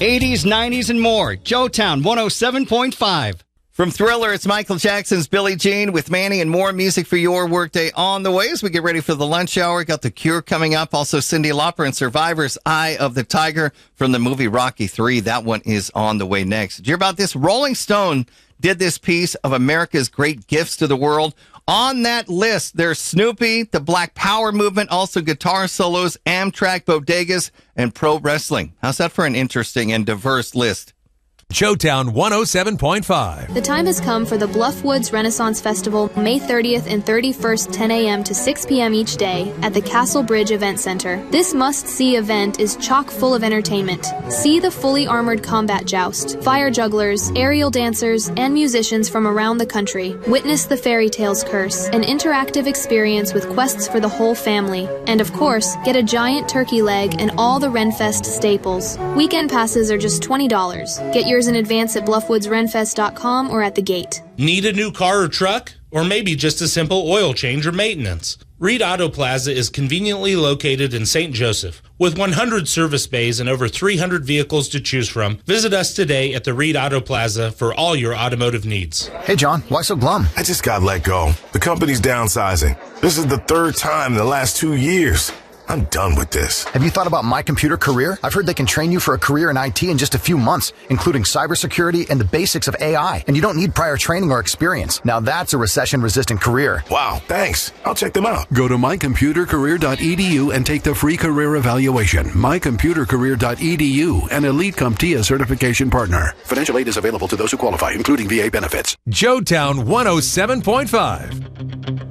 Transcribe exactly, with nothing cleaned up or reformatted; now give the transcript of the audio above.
eighties, nineties, and more. Joetown one oh seven point five. From Thriller, it's Michael Jackson's Billie Jean with Manny and more music for your workday on the way as we get ready for the lunch hour. Got The Cure coming up. Also, Cyndi Lauper and Survivor's Eye of the Tiger from the movie Rocky three. That one is on the way next. Did you hear about this? Rolling Stone did this piece of America's great gifts to the world. On that list, there's Snoopy, the Black Power movement, also guitar solos, Amtrak, bodegas, and pro wrestling. How's that for an interesting and diverse list? Joetown one oh seven point five. The time has come for the Bluffwoods Renaissance Festival, May thirtieth and thirty-first, ten a.m. to six p.m. each day at the Castle Bridge Event Center. This must-see event is chock full of entertainment. See the fully armored combat joust, fire jugglers, aerial dancers, and musicians from around the country. Witness the Fairy Tales Curse, an interactive experience with quests for the whole family. And of course, get a giant turkey leg and all the Renfest staples. Weekend passes are just twenty dollars. Get yours in advance at bluffwoods renfest dot com or at the gate. Need a new car or truck? Or maybe just a simple oil change or maintenance? Reed Auto Plaza is conveniently located in Saint Joseph. With one hundred service bays and over three hundred vehicles to choose from, visit us today at the Reed Auto Plaza for all your automotive needs. Hey, John, why so glum? I just got let go. The company's downsizing. This is the third time in the last two years. I'm done with this. Have you thought about My Computer Career? I've heard they can train you for a career in I T in just a few months, including cybersecurity and the basics of A I. And you don't need prior training or experience. Now that's a recession-resistant career. Wow, thanks. I'll check them out. Go to my computer career dot e d u and take the free career evaluation. my computer career dot e d u, an Elite CompTIA certification partner. Financial aid is available to those who qualify, including V A benefits. Joetown one oh seven point five.